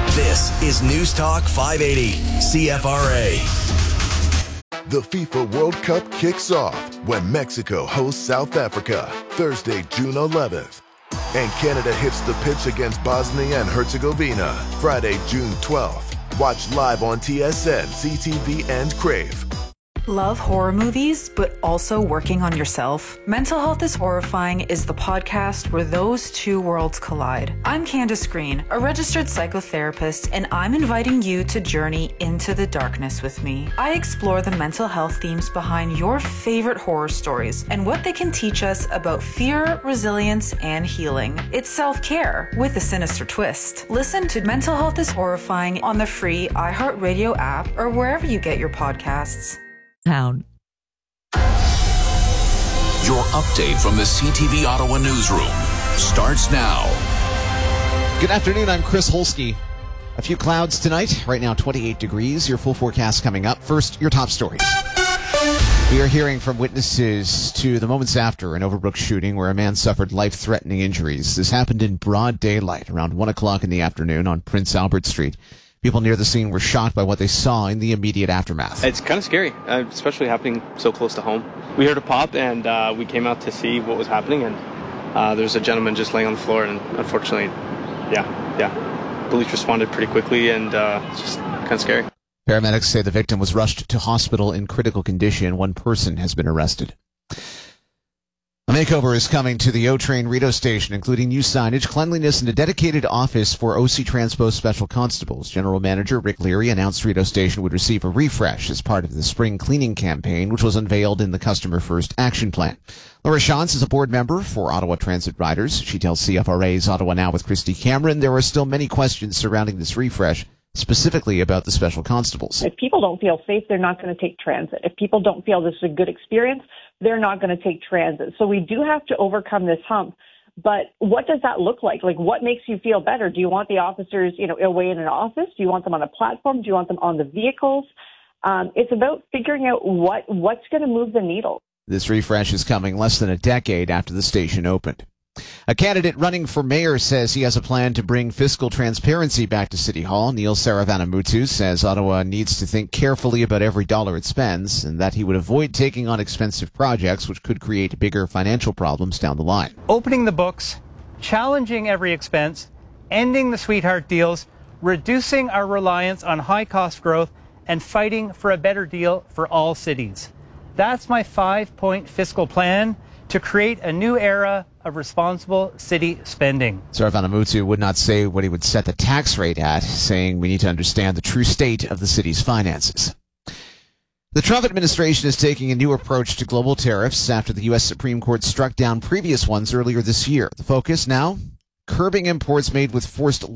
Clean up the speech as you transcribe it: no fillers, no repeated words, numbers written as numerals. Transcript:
This is News Talk 580, CFRA. The FIFA World Cup kicks off when Mexico hosts South Africa Thursday, June 11th. And Canada hits the pitch against Bosnia and Herzegovina Friday, June 12th. Watch live on TSN, CTV, and Crave. Love horror movies, but also working on yourself? Mental Health is Horrifying is the podcast where those two worlds collide. I'm Candace Green, a registered psychotherapist, and I'm inviting you to journey into the darkness with me. I explore the mental health themes behind your favorite horror stories and what they can teach us about fear, resilience, and healing. It's self-care with a sinister twist. Listen to Mental Health is Horrifying on the free iHeartRadio app or wherever you get your podcasts. Town. Your update from the CTV Ottawa newsroom starts now. Good afternoon, I'm Chris Holsky. A few clouds tonight, right now 28 degrees. Your full forecast coming up. First, your top stories. We are hearing from witnesses to the moments after an Overbrook shooting where a man suffered life-threatening injuries. This happened in broad daylight around 1 o'clock in the afternoon on Prince Albert Street. People near the scene were shocked by what they saw in the immediate aftermath. It's kind of scary, especially happening so close to home. We heard a pop, and we came out to see what was happening, and there's a gentleman just laying on the floor, and unfortunately, police responded pretty quickly, and it's just kind of scary. Paramedics say the victim was rushed to hospital in critical condition. One person has been arrested. A makeover is coming to the O-Train Rideau station, including new signage, cleanliness, and a dedicated office for OC Transpo Special Constables. General Manager Rick Leary announced Rideau Station would receive a refresh as part of the spring cleaning campaign, which was unveiled in the Customer First Action Plan. Laura Shantz is a board member for Ottawa Transit Riders. She tells CFRA's Ottawa Now with Christy Cameron there are still many questions surrounding this refresh, specifically about the special constables. If people don't feel safe, they're not going to take transit. If people don't feel this is a good experience, they're not going to take transit. So we do have to overcome this hump. But what does that look like? Like, what makes you feel better? Do you want the officers, away in an office? Do you want them on a platform? Do you want them on the vehicles? It's about figuring out what's going to move the needle. This refresh is coming less than a decade after the station opened. A candidate running for mayor says he has a plan to bring fiscal transparency back to City Hall. Neil Saravanamuthu says Ottawa needs to think carefully about every dollar it spends and that he would avoid taking on expensive projects which could create bigger financial problems down the line. Opening the books, challenging every expense, ending the sweetheart deals, reducing our reliance on high-cost growth, and fighting for a better deal for all cities. That's my 5-point fiscal plan to create a new era of responsible city spending. Saravanamuthu would not say what he would set the tax rate at, saying we need to understand the true state of the city's finances. The Trump administration is taking a new approach to global tariffs after the U.S. Supreme Court struck down previous ones earlier this year. The focus now? Curbing imports made with forced